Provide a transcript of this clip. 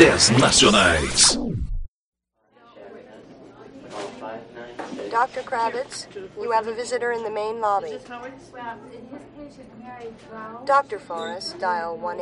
das Nacionais. Dr. Kravitz, you have a visitor in the main lobby. Dr. Forrest, dial 1